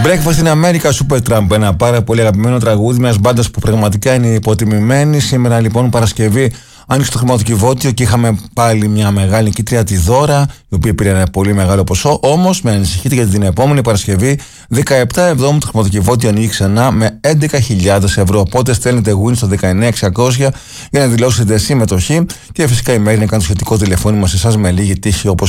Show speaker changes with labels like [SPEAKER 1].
[SPEAKER 1] Breakfast in America, Supertramp. Ένα πάρα πολύ αγαπημένο τραγούδι μιας μπάντας που πραγματικά είναι υποτιμημένη. Σήμερα λοιπόν Παρασκευή άνοιξε το χρηματοκιβώτιο και είχαμε πάλι μια μεγάλη νικήτρια, τη Δώρα, η οποία πήρε ένα πολύ μεγάλο ποσό. Όμως με ανησυχείτε γιατί την επόμενη Παρασκευή, 17 Εβδόμου, το χρηματοκιβώτιο ανοίγει ξανά με 11.000 ευρώ. Οπότε στέλνετε win στο 19600 για να δηλώσετε συμμετοχή και φυσικά η Μέρη να κάνει το σχετικό τηλεφώνημα σε εσάς με λίγη τύχη όπως